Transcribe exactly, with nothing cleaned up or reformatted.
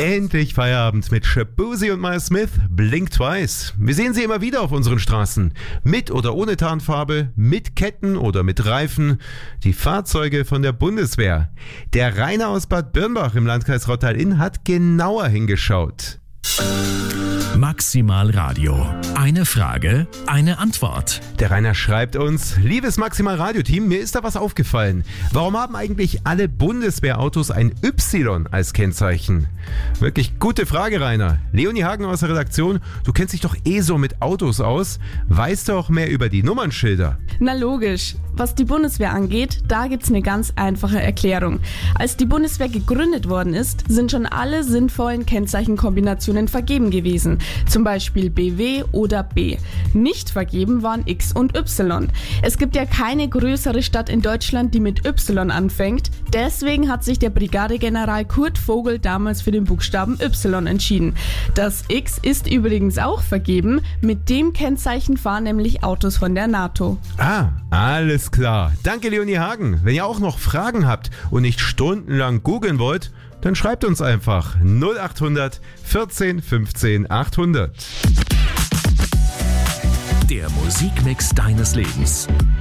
Endlich Feierabend mit Shaboozey und Miles Smith, Blink Twice. Wir sehen sie immer wieder auf unseren Straßen. Mit oder ohne Tarnfarbe, mit Ketten oder mit Reifen. Die Fahrzeuge von der Bundeswehr. Der Rainer aus Bad Birnbach im Landkreis Rottal-Inn hat genauer hingeschaut. Maximal Radio. Eine Frage, eine Antwort. Der Rainer schreibt uns: Liebes Maximal Radio Team, mir ist da was aufgefallen. Warum haben eigentlich alle Bundeswehrautos ein Y als Kennzeichen? Wirklich gute Frage, Rainer. Leonie Hagen aus der Redaktion, du kennst dich doch eh so mit Autos aus. Weißt du auch mehr über die Nummernschilder? Na logisch. Was die Bundeswehr angeht, da gibt's eine ganz einfache Erklärung. Als die Bundeswehr gegründet worden ist, sind schon alle sinnvollen Kennzeichenkombinationen vergeben gewesen. Zum Beispiel B W oder B. Nicht vergeben waren X und Y. Es gibt ja keine größere Stadt in Deutschland, die mit Y anfängt. Deswegen hat sich der Brigadegeneral Kurt Vogel damals für den Buchstaben Y entschieden. Das X ist übrigens auch vergeben. Mit dem Kennzeichen fahren nämlich Autos von der NATO. Ah, alles klar. Danke, Leonie Hagen. Wenn ihr auch noch Fragen habt und nicht stundenlang googeln wollt, dann schreibt uns einfach null acht hundert vierzehn fünfzehn achthundert. Der Musikmix deines Lebens.